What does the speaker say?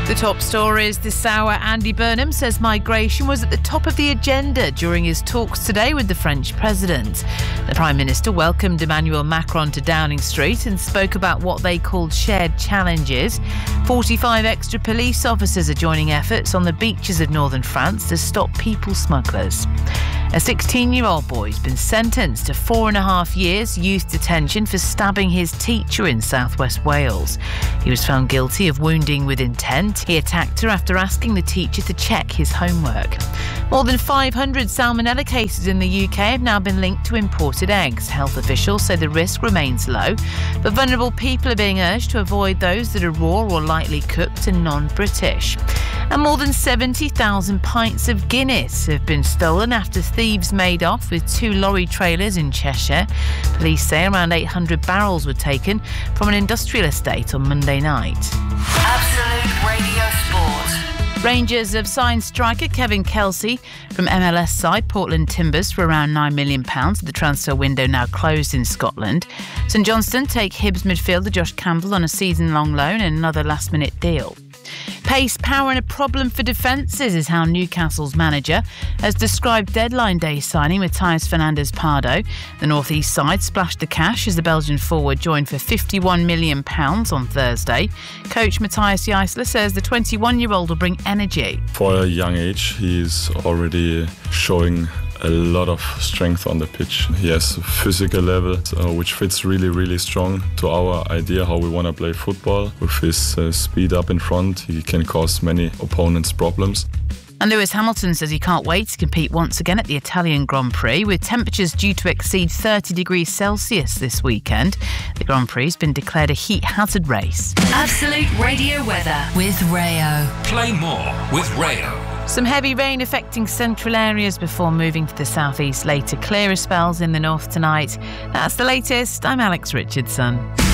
The top stories this hour. Andy Burnham says migration was at the top of the agenda during his talks today with the French president. The Prime Minister welcomed Emmanuel Macron to Downing Street and spoke about what they called shared challenges. 45 extra police officers are joining efforts on the beaches of northern France to stop people smugglers. A 16-year-old boy has been sentenced to 4.5 years youth detention for stabbing his teacher in southwest Wales. He was found guilty of wounding with intent. He attacked her after asking the teacher to check his homework. More than 500 salmonella cases in the UK have now been linked to imported eggs. Health officials say the risk remains low, but vulnerable people are being urged to avoid those that are raw or lightly cooked and non-British. And more than 70,000 pints of Guinness have been stolen after thieves made off with 2 lorry trailers in Cheshire. Police say around 800 barrels were taken from an industrial estate on Monday night. Absolute Radio Sport. Rangers have signed striker Kevin Kelsey from MLS side Portland Timbers for around £9 million. The transfer window now closed in Scotland. St Johnstone take Hibs midfielder Josh Campbell on a season-long loan and another last-minute deal. Pace, power and a problem for defences is how Newcastle's manager has described deadline day signing Matías Fernández-Pardo. The North East side splashed the cash as the Belgian forward joined for £51 million on Thursday. Coach Matthias Jaisler says the 21-year-old will bring energy. For a young age, he's already showing a lot of strength on the pitch. He has a physical level which fits really, really strong to our idea how we want to play football. With his speed up in front, he can cause many opponents problems. And Lewis Hamilton says he can't wait to compete once again at the Italian Grand Prix, with temperatures due to exceed 30 degrees Celsius this weekend. The Grand Prix has been declared a heat hazard race. Absolute Radio weather with Rayo. Play more with Rayo. Some heavy rain affecting central areas before moving to the southeast later. Clearer spells in the north tonight. That's the latest. I'm Alex Richardson.